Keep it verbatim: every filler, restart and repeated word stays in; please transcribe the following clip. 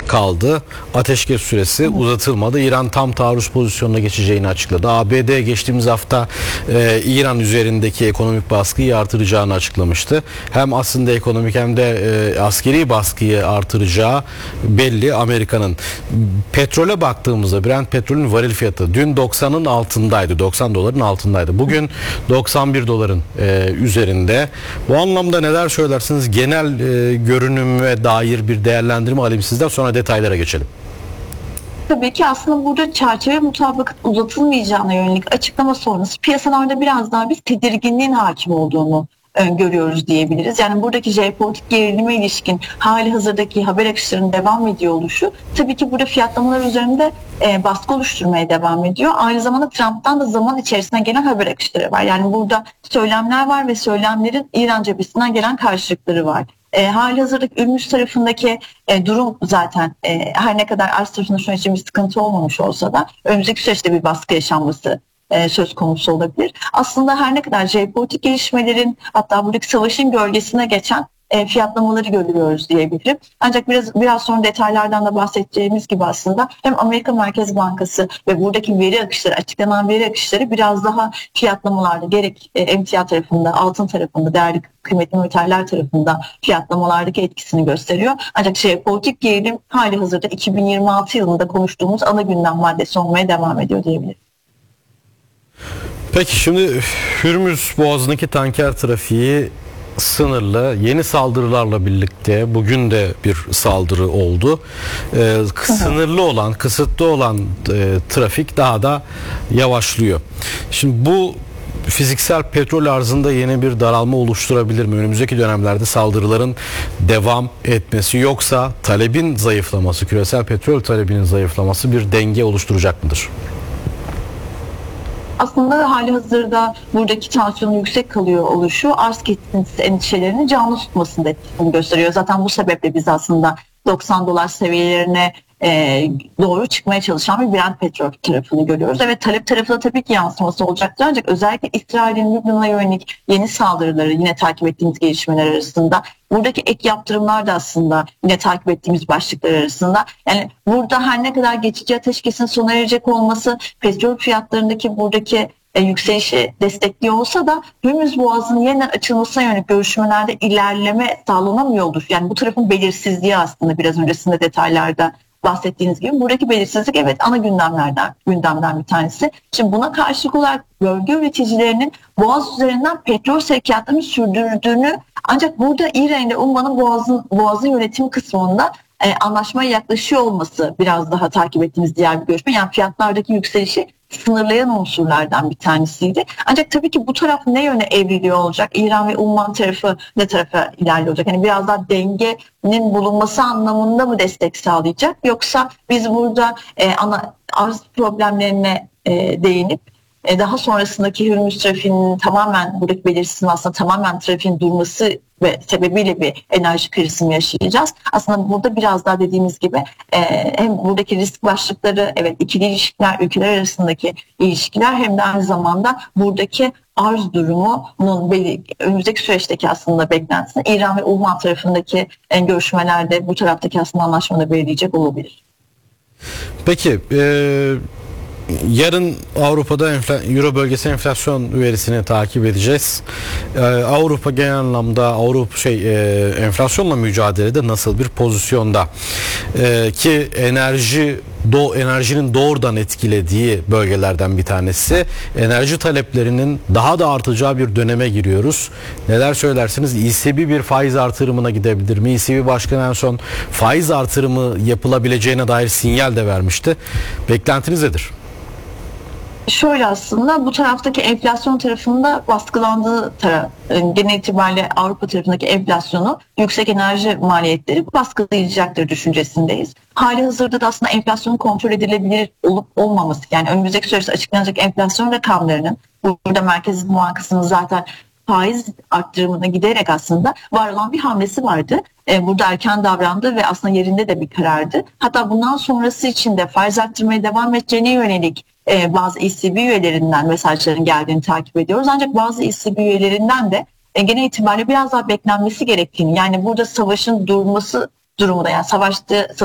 kaldı. Ateşkes süresi uzatılmadı. İran tam taarruz pozisyonuna geçeceğini açıkladı. A B D geçtiğimiz hafta e, İran üzerindeki ekonomik baskıyı artıracağını açıklamıştı. Hem aslında ekonomik hem de e, askeri baskıyı artıracağı belli Amerika'nın. Petrole baktığımızda Brent petrolün varil fiyatı dün doksanın altındaydı. doksan doların altındaydı. Bugün doksan bir doların e, üzerinde. Bu anlamda neler söylersiniz? Genel e, görünüme dair bir değerlendirme alayım sizden, sonra detaylara geçelim. Tabii ki aslında burada çerçeve mutabık uzatılmayacağına yönelik açıklama sonrası piyasalarda biraz daha biz tedirginliğin hakim olduğunu görüyoruz diyebiliriz. Yani buradaki jeopolitik gerilime ilişkin hali hazırdaki haber akışlarının devam ediyor oluşu tabii ki burada fiyatlamalar üzerinde e, baskı oluşturmaya devam ediyor. Aynı zamanda Trump'tan da zaman içerisinde gelen haber akışları var. Yani burada söylemler var ve söylemlerin İran cephesinden gelen karşılıkları var. E, hali hazırdaki Ürümüş tarafındaki e, durum zaten e, her ne kadar arz tarafında şu an için bir sıkıntı olmamış olsa da önümüzdeki süreçte bir baskı yaşanması E, söz konusu olabilir. Aslında her ne kadar jeopolitik gelişmelerin, hatta buradaki savaşın gölgesine geçen e, fiyatlamaları görüyoruz diyebilirim. Ancak biraz biraz sonra detaylardan da bahsedeceğimiz gibi aslında hem Amerika Merkez Bankası ve buradaki veri akışları, açıklanan veri akışları biraz daha fiyatlamalarda gerek e, emtia tarafında, altın tarafında, değerli kıymetli metaller tarafında fiyatlamalardaki etkisini gösteriyor. Ancak jeopolitik gerilim hali hazırda iki bin yirmi altı yılında konuştuğumuz ana gündem maddesi olmaya devam ediyor diyebilirim. Peki şimdi Hürmüz Boğazı'ndaki tanker trafiği sınırlı. Yeni saldırılarla birlikte bugün de bir saldırı oldu. Ee, sınırlı olan, kısıtlı olan e, trafik daha da yavaşlıyor. Şimdi bu fiziksel petrol arzında yeni bir daralma oluşturabilir mi? Önümüzdeki dönemlerde saldırıların devam etmesi, yoksa talebin zayıflaması, küresel petrol talebinin zayıflaması bir denge oluşturacak mıdır? Aslında hali hazırda buradaki tansiyonun yüksek kalıyor oluşu arz kesintisi endişelerini canlı tutmasında etkisini gösteriyor. Zaten bu sebeple biz aslında doksan dolar seviyelerine e, doğru çıkmaya çalışan bir Brent petrol tarafını görüyoruz. Evet, talep tarafında tabii ki yansıması olacaktır, ancak özellikle İsrail'in Lübnan'a yönelik yeni saldırıları yine takip ettiğimiz gelişmeler arasında. Buradaki ek yaptırımlar da aslında yine takip ettiğimiz başlıklar arasında. Yani burada her ne kadar geçici ateşkesin sona erecek olması petrol fiyatlarındaki buradaki e, yükselişi destekliyor olsa da Hürmüz Boğazı'nın yeniden açılmasına yönelik görüşmelerde ilerleme sağlanamıyordur. Yani bu tarafın belirsizliği aslında biraz öncesinde detaylarda bahsettiğiniz gibi buradaki belirsizlik evet ana gündemlerden gündemden bir tanesi. Şimdi buna karşılık olarak bölge üreticilerinin Boğaz üzerinden petrol sevkiyatlarını sürdürdüğünü, ancak burada İran ile Umman'ın Boğaz'ın Boğaz'ın yönetim kısmında e, anlaşmaya yaklaşıyor olması biraz daha takip ettiğimiz diğer bir görüşme. Yani fiyatlardaki yükselişi sınırlayan unsurlardan bir tanesiydi. Ancak tabii ki bu taraf ne yöne evriliyor olacak? İran ve Umman tarafı ne tarafa ilerliyor olacak? Yani biraz daha dengenin bulunması anlamında mı destek sağlayacak? Yoksa biz burada e, ana arz problemlerine e, değinip e, daha sonrasındaki Hürmüz trafiğinin tamamen, buradaki belirsizliğin aslında tamamen trafiğin durması ve sebebiyle bir enerji krizi mi yaşayacağız? Aslında burada biraz daha dediğimiz gibi e, hem buradaki risk başlıkları, evet ikili ilişkiler, ülkeler arasındaki ilişkiler, hem de aynı zamanda buradaki arz durumunun belli, önümüzdeki süreçteki aslında beklentisini İran ve Umman tarafındaki e, görüşmelerde bu taraftaki aslında anlaşmada belirleyecek olabilir. Peki e, yarın Avrupa'da Euro bölgesi enflasyon verisini takip edeceğiz. Ee, Avrupa genel anlamda Avrupa şey e, enflasyonla mücadelede nasıl bir pozisyonda? Ee, ki enerji do enerjinin doğrudan etkilediği bölgelerden bir tanesi. Enerji taleplerinin daha da artacağı bir döneme giriyoruz. Neler söylersiniz? E C B bir faiz artırımına gidebilir mi? E C B Başkanı en son faiz artırımı yapılabileceğine dair sinyal de vermişti. Beklentiniz nedir? Şöyle, aslında bu taraftaki enflasyon tarafında baskılandığı taraf, genel itibariyle Avrupa tarafındaki enflasyonu yüksek enerji maliyetleri baskılayacaktır düşüncesindeyiz. Hali hazırda da aslında enflasyonun kontrol edilebilir olup olmaması, yani önümüzdeki süreçte açıklanacak enflasyon rakamlarının, burada Merkez Bankası'nın zaten faiz arttırımına giderek aslında var olan bir hamlesi vardı. Burada erken davrandı ve aslında yerinde de bir karardı. Hatta bundan sonrası için de faiz arttırmaya devam edeceğine yönelik bazı E C B üyelerinden mesajların geldiğini takip ediyoruz. Ancak bazı E C B üyelerinden de genel itibariyle biraz daha beklenmesi gerektiğini, yani burada savaşın durması durumunda, yani savaştığı